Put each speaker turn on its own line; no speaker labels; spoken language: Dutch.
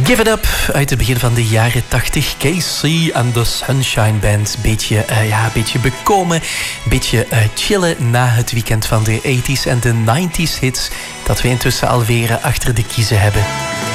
Give It Up uit het begin van de jaren 80. Casey en de Sunshine Band. Beetje bekomen, beetje chillen na het weekend van de 80s en de 90s hits dat we intussen alweer achter de kiezen hebben.